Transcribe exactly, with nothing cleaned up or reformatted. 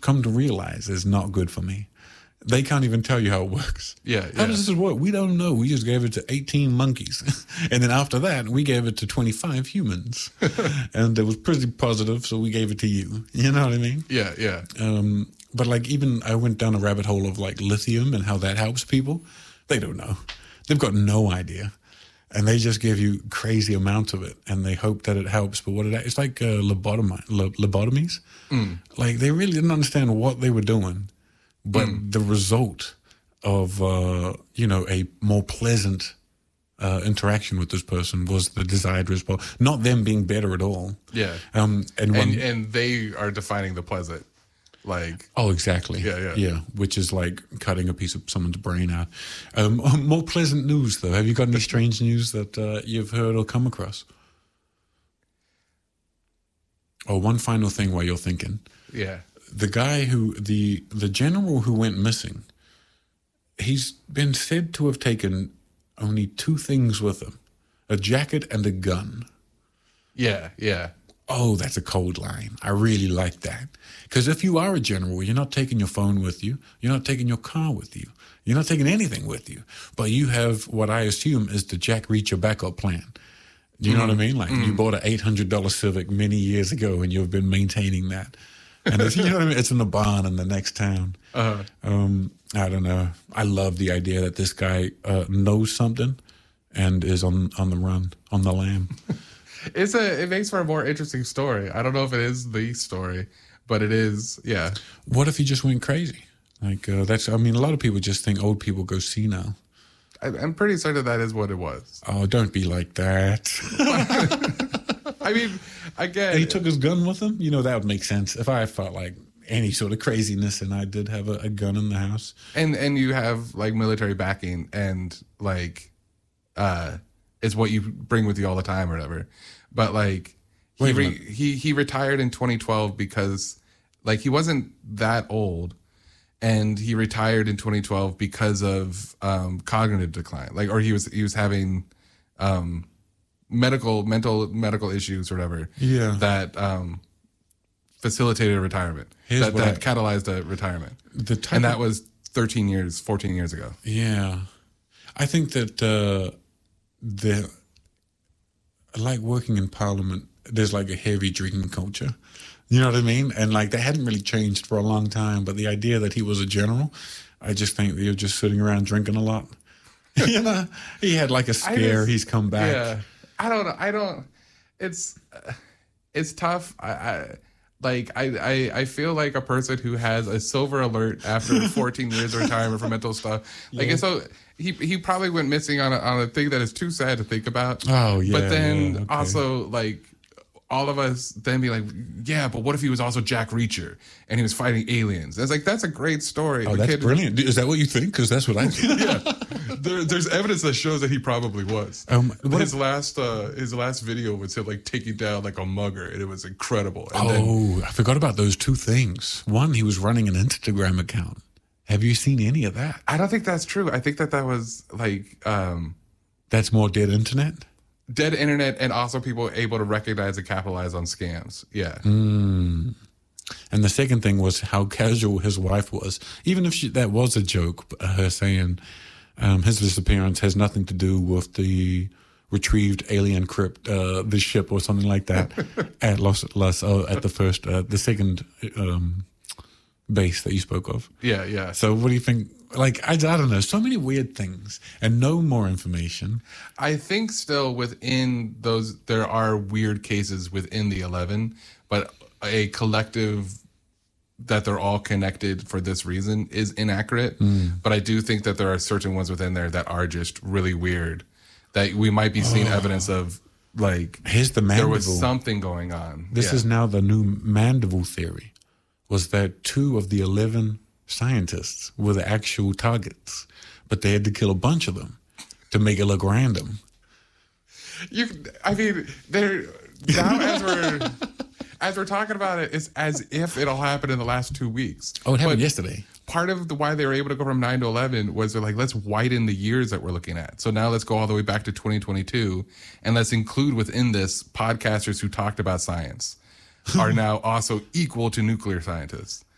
come to realize is not good for me. They can't even tell you how it works. Yeah, How yeah. does this work? We don't know. We just gave it to eighteen monkeys. And then after that, we gave it to twenty-five humans. And it was pretty positive, so we gave it to you. You know what I mean? Yeah, yeah. Um, but like even I went down a rabbit hole of like lithium and how that helps people. They don't know. They've got no idea. And they just give you crazy amounts of it, and they hope that it helps. But what it it's like uh, lobotomy, lo- lobotomies. Mm. Like they really didn't understand what they were doing, but mm. the result of uh, you know a more pleasant uh, interaction with this person was the desired result. Not them being better at all. Yeah. Um, and when, and and they are defining the pleasant. Like oh, exactly. Yeah, yeah, yeah. Which is like cutting a piece of someone's brain out. Um, more pleasant news, though. Have you got any strange news that uh, you've heard or come across? Oh, one final thing while you're thinking. Yeah. The guy who the the general who went missing. He's been said to have taken only two things with him: a jacket and a gun. Yeah, yeah. Oh, that's a cold line. I really like that. Because if you are a general, you're not taking your phone with you. You're not taking your car with you. You're not taking anything with you. But you have what I assume is the Jack Reacher backup plan. Do you mm. know what I mean? Like mm. you bought an eight hundred dollars Civic many years ago and you've been maintaining that. And it's, you know what I mean? It's in a barn in the next town. Uh-huh. Um, I don't know. I love the idea that this guy uh, knows something and is on, on the run, on the lam. It's a. It makes for a more interesting story. I don't know if it is the story, but it is. Yeah. What if he just went crazy? Like uh, that's. I mean, a lot of people just think old people go senile. I, I'm pretty certain that is what it was. Oh, don't be like that. I mean, again, and he took his gun with him. You know, that would make sense if I felt like any sort of craziness and I did have a, a gun in the house. And and you have like military backing and like, uh. It's what you bring with you all the time or whatever. But like he Wait, re- he he retired in twenty twelve because like he wasn't that old, and he retired in twenty twelve because of um, cognitive decline. Like or he was he was having um, medical mental medical issues or whatever. Yeah. That um, facilitated a retirement. Here's that that I, catalyzed a retirement. The type and that of, was thirteen years, fourteen years ago. Yeah. I think that uh the like working in Parliament, there's like a heavy drinking culture. You know what I mean? And like that hadn't really changed for a long time. But the idea that he was a general, I just think that you're just sitting around drinking a lot. You know, he had like a scare. Just, he's come back. Yeah, I don't know. I don't. It's uh, it's tough. I, I like I, I I feel like a person who has a silver alert after fourteen years of retirement for mental stuff. Like yeah. so. He he probably went missing on a, on a thing that is too sad to think about. Oh, yeah. But then yeah, okay. also, like, all of us then be like, yeah, but what if he was also Jack Reacher and he was fighting aliens? It's like, that's a great story. Oh, the that's kid, brilliant. Is that what you think? Because that's what I think. Yeah. There, there's evidence that shows that he probably was. Um, his, if, last, uh, his last video was him, like, taking down, like, a mugger, and it was incredible. And oh, then, I forgot about those two things. One, he was running an Instagram account. Have you seen any of that? I don't think that's true. I think that that was like... Um, that's more dead internet? Dead internet and also people able to recognize and capitalize on scams. Yeah. Mm. And the second thing was how casual his wife was. Even if she, that was a joke, her saying um, his disappearance has nothing to do with the retrieved alien crypt, uh, the ship or something like that at Los, Los uh, at the first, uh, the second... Um, base that you spoke of. Yeah, yeah. So what do you think? Like, I, I don't know. So many weird things and no more information. I think still within those, there are weird cases within the eleven, but a collective that they're all connected for this reason is inaccurate. Mm. But I do think that there are certain ones within there that are just really weird that we might be seeing oh. evidence of. Like, here's the Mandeville. There was something going on. This yeah. is now the new Mandeville theory. Was that two of the eleven scientists were the actual targets, but they had to kill a bunch of them to make it look random. You, I mean, they're now as we're as we're talking about it, it's as if it all happened in the last two weeks. Oh, it happened but yesterday. Part of the why they were able to go from nine to eleven was they're like, let's widen the years that we're looking at. So now let's go all the way back to twenty twenty-two, and let's include within this podcasters who talked about science. Are now also equal to nuclear scientists.